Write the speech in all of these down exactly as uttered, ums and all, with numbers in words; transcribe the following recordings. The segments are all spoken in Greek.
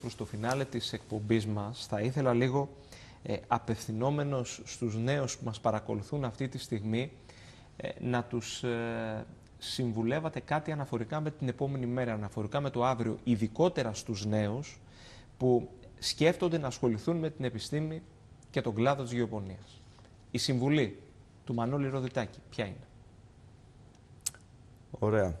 Προς το φινάλε της εκπομπής μας θα ήθελα λίγο ε, απευθυνόμενος στους νέους που μας παρακολουθούν αυτή τη στιγμή ε, να τους ε, συμβουλεύατε κάτι αναφορικά με την επόμενη μέρα, αναφορικά με το αύριο, ειδικότερα στους νέους που σκέφτονται να ασχοληθούν με την επιστήμη και τον κλάδο της γεωπονίας. Η συμβουλή του Μανώλη Ροδιτάκη ποια είναι? Ωραία.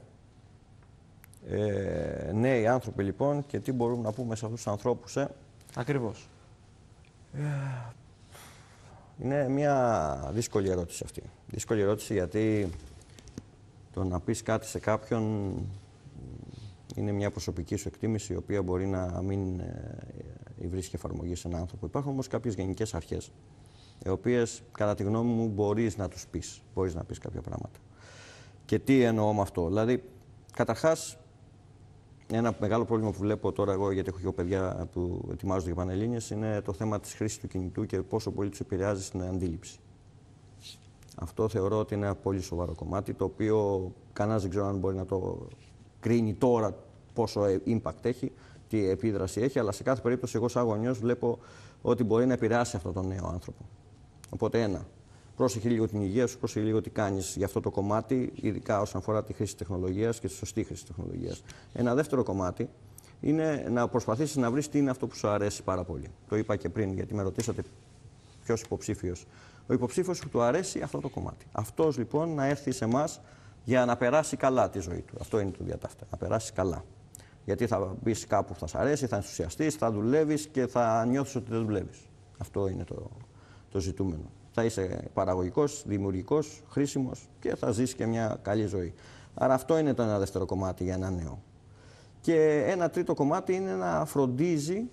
Ε, νέοι άνθρωποι λοιπόν, και τι μπορούμε να πούμε σε αυτούς τους ανθρώπους, ε? Ακριβώς. Ε, είναι μια δύσκολη ερώτηση αυτή. Δύσκολη ερώτηση γιατί το να πεις κάτι σε κάποιον είναι μια προσωπική σου εκτίμηση, η οποία μπορεί να μην ε, βρίσκει εφαρμογή σε έναν άνθρωπο. Υπάρχουν όμως κάποιες γενικές αρχές, οι οποίες κατά τη γνώμη μου μπορείς να τους πεις. Μπορείς να πεις κάποια πράγματα. Και τι εννοώ με αυτό? Δηλαδή, καταρχάς, ένα μεγάλο πρόβλημα που βλέπω τώρα εγώ, γιατί έχω και εγώ παιδιά που ετοιμάζονται για Πανελλήνιες, είναι το θέμα της χρήσης του κινητού και πόσο πολύ τους επηρεάζει στην αντίληψη. Αυτό θεωρώ ότι είναι ένα πολύ σοβαρό κομμάτι, το οποίο κανένας δεν ξέρω αν μπορεί να το κρίνει τώρα πόσο impact έχει, τι επίδραση έχει, αλλά σε κάθε περίπτωση εγώ σαν γονιός βλέπω ότι μπορεί να επηρεάσει αυτόν τον νέο άνθρωπο. Οπότε ένα, πρόσεχε λίγο την υγεία σου, πρόσεχε λίγο τι κάνεις για αυτό το κομμάτι, ειδικά όσον αφορά τη χρήση τεχνολογίας και τη σωστή χρήση τεχνολογίας. Ένα δεύτερο κομμάτι είναι να προσπαθήσεις να βρεις τι είναι αυτό που σου αρέσει πάρα πολύ. Το είπα και πριν, γιατί με ρωτήσατε ποιος υποψήφιος. Ο υποψήφιος που του αρέσει αυτό το κομμάτι. Αυτός λοιπόν να έρθει σε εμάς για να περάσει καλά τη ζωή του. Αυτό είναι το διατάφτα. Να περάσει καλά. Γιατί θα μπει κάπου που θα σ' αρέσει, θα ενθουσιαστείς, θα δουλεύεις και θα νιώθεις ότι δεν δουλεύεις. Αυτό είναι το, το ζητούμενο. Θα είσαι παραγωγικός, δημιουργικός, χρήσιμος και θα ζήσεις και μια καλή ζωή. Άρα αυτό είναι το ένα δεύτερο κομμάτι για ένα νέο. Και ένα τρίτο κομμάτι είναι να φροντίζει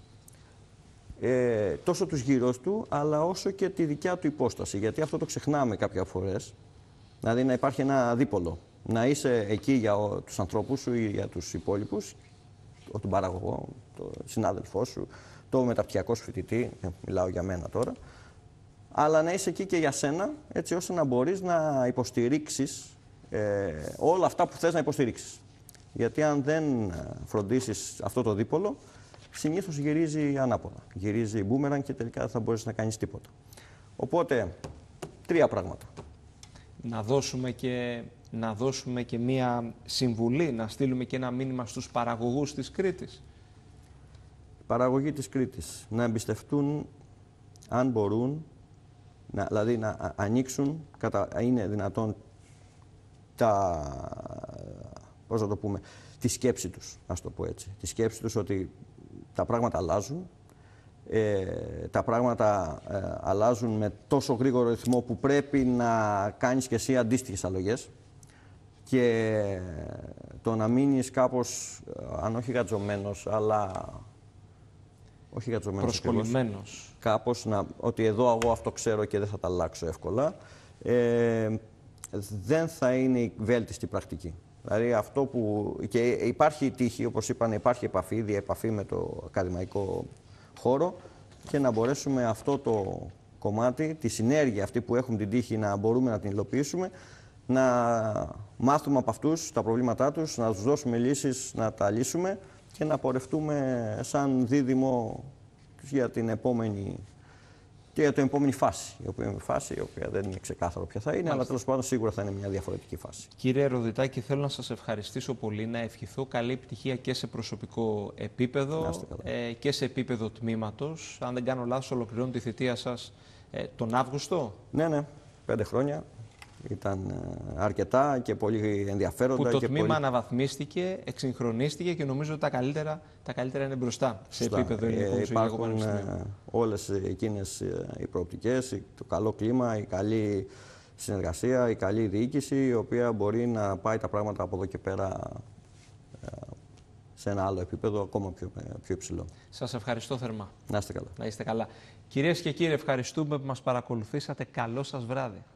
ε, τόσο τους γύρω του, αλλά όσο και τη δικιά του υπόσταση. Γιατί αυτό το ξεχνάμε κάποιες φορές. Δηλαδή να υπάρχει ένα δίπολο. Να είσαι εκεί για ο, τους ανθρώπους σου ή για τους υπόλοιπους, τον παραγωγό, τον συνάδελφό σου, το μεταπτυχιακό σου φοιτητή, μιλάω για μένα τώρα, αλλά να είσαι εκεί και για σένα, έτσι ώστε να μπορείς να υποστηρίξεις ε, όλα αυτά που θες να υποστηρίξεις. Γιατί αν δεν φροντίσεις αυτό το δίπολο, συνήθως γυρίζει ανάποδα. Γυρίζει μπούμεραν και τελικά δεν θα μπορείς να κάνεις τίποτα. Οπότε, τρία πράγματα. Να δώσουμε και, να δώσουμε και μία συμβουλή, να στείλουμε και ένα μήνυμα στους παραγωγούς της Κρήτης. Οι παραγωγοί της Κρήτης να εμπιστευτούν, αν μπορούν, να, δηλαδή να ανοίξουν, κατα, είναι δυνατόν, τα, πώς να το πούμε, τη σκέψη τους, ας το πω έτσι. Τη σκέψη τους ότι τα πράγματα αλλάζουν, ε, τα πράγματα ε, αλλάζουν με τόσο γρήγορο ρυθμό που πρέπει να κάνεις και εσύ αντίστοιχες αλλογές και το να μείνεις κάπως, αν όχι γατζωμένος, αλλά όχι γατζωμένος, προσκολλημένος. Κάπως να, ότι εδώ εγώ αυτό ξέρω και δεν θα τα αλλάξω εύκολα, ε, δεν θα είναι η βέλτιστη πρακτική. Δηλαδή αυτό που. Και υπάρχει τύχη, όπως είπαν, υπάρχει επαφή, διαεπαφή με το ακαδημαϊκό χώρο και να μπορέσουμε αυτό το κομμάτι, τη συνέργεια αυτή που έχουμε την τύχη να μπορούμε να την υλοποιήσουμε, να μάθουμε από αυτούς τα προβλήματά τους, να τους δώσουμε λύσεις, να τα λύσουμε και να πορευτούμε σαν δίδυμο για την επόμενη, και για την επόμενη φάση. Η οποία, φάση, η οποία δεν είναι ξεκάθαρο ποια θα είναι, Μάλιστα. αλλά τέλος πάντων σίγουρα θα είναι μια διαφορετική φάση. Κύριε Ροδιτάκη, θέλω να σας ευχαριστήσω πολύ, να ευχηθώ καλή επιτυχία και σε προσωπικό επίπεδο ε, και σε επίπεδο τμήματος. Αν δεν κάνω λάθος, ολοκληρώνω τη θητεία σας ε, τον Αύγουστο. Ναι, ναι, πέντε χρόνια. Ήταν αρκετά και πολύ ενδιαφέροντα. Που το και τμήμα πολύ... αναβαθμίστηκε, εξυγχρονίστηκε και νομίζω ότι τα καλύτερα, τα καλύτερα είναι μπροστά σε Σωστά. επίπεδο ελληνικού ε, Υπάρχουν ε, όλες εκείνες ε, οι προοπτικές, το καλό κλίμα, η καλή συνεργασία, η καλή διοίκηση, η οποία μπορεί να πάει τα πράγματα από εδώ και πέρα ε, σε ένα άλλο επίπεδο, ακόμα πιο, πιο υψηλό. Σας ευχαριστώ θερμά. Να είστε καλά. Να είστε καλά. Κυρίες και κύριοι, ευχαριστούμε που μας παρακολουθήσατε. Καλό σας βράδυ.